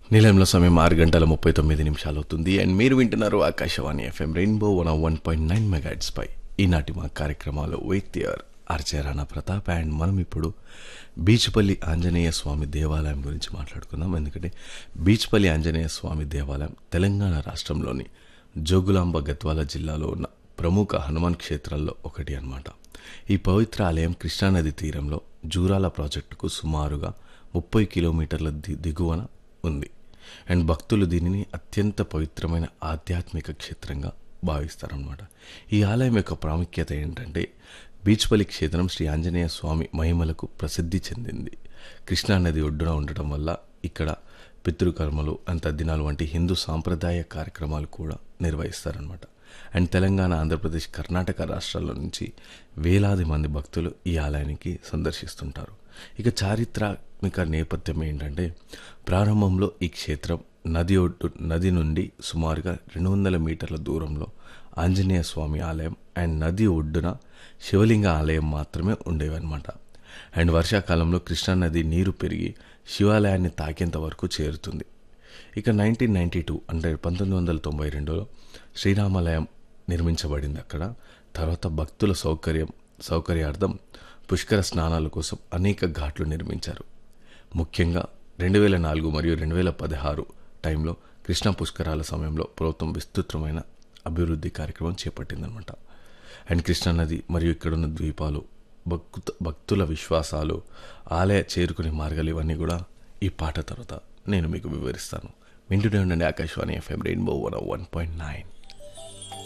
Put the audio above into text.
నిలయంలో సమయం 6 గంటల 39 నిమిషాలు అవుతుంది అండ్ మీరు వింటున్నారు ఆకాశవాణి ఎఫ్ఎం రెయిన్బో 101.9 మెగాట్స్ పై. ఈనాటి మా కార్యక్రమాలు with your RJ Rana Pratap and మనం ఇప్పుడు బీచ్పల్లి ఆంజనేయ స్వామి దేవాలయం గురించి మాట్లాడుకుందాం. ఎందుకంటే బీచ్పల్లి ఆంజనేయ స్వామి దేవాలయం తెలంగాణ రాష్ట్రంలోని జోగులాంబ గద్వాల జిల్లాలో ఉన్న ప్రముఖ హనుమాన్ క్షేత్రాల్లో ఒకటి అన్నమాట. ఈ పవిత్ర ఆలయం కృష్ణానది తీరంలో జూరాల ప్రాజెక్టుకు సుమారుగా 30 కిలోమీటర్ల దిగువన ఉంది. అండ్ భక్తులు దీనిని అత్యంత పవిత్రమైన ఆధ్యాత్మిక క్షేత్రంగా భావిస్తారన్నమాట. ఈ ఆలయం యొక్క ప్రాముఖ్యత ఏంటంటే బీచ్పల్లి క్షేత్రం శ్రీ ఆంజనేయ స్వామి మహిమలకు ప్రసిద్ధి చెందింది. కృష్ణానది ఒడ్డున ఉండటం వల్ల ఇక్కడ పితృకర్మలు తద్దినాలు వంటి హిందూ సాంప్రదాయ కార్యక్రమాలు కూడా నిర్వహిస్తారనమాట. అండ్ తెలంగాణ, ఆంధ్రప్రదేశ్, కర్ణాటక రాష్ట్రాల నుంచి వేలాది మంది భక్తులు ఈ ఆలయానికి సందర్శిస్తుంటారు. ఇక చారిత్రాత్మక నేపథ్యం ఏంటంటే ప్రారంభంలో ఈ క్షేత్రం నది నుండి సుమారుగా 200 మీటర్ల దూరంలో ఆంజనేయ స్వామి ఆలయం అండ్ నది ఒడ్డున శివలింగ ఆలయం మాత్రమే ఉండేవన్నమాట. అండ్ వర్షాకాలంలో కృష్ణానది నీరు పెరిగి శివాలయాన్ని తాకేంత వరకు చేరుతుంది. ఇక 1992 అంటే 1992లో శ్రీరామాలయం నిర్మించబడింది అక్కడ. తర్వాత భక్తుల సౌకర్యార్థం పుష్కర స్నానాల కోసం అనేక ఘాట్లు నిర్మించారు. ముఖ్యంగా 2004 మరియు 2016 టైంలో కృష్ణా పుష్కరాల సమయంలో ప్రభుత్వం విస్తృతమైన అభివృద్ధి కార్యక్రమం చేపట్టిందనమాట. అండ్ కృష్ణానది మరియు ఇక్కడున్న ద్వీపాలు, భక్తుల విశ్వాసాలు, ఆలయ చేరుకునే మార్గాలు ఇవన్నీ కూడా ఈ పాట తర్వాత నేను మీకు వివరిస్తాను. వింటూనే ఉండండి ఆకాశవాణి ఎఫ్ఎం రెయిన్బో 101.9.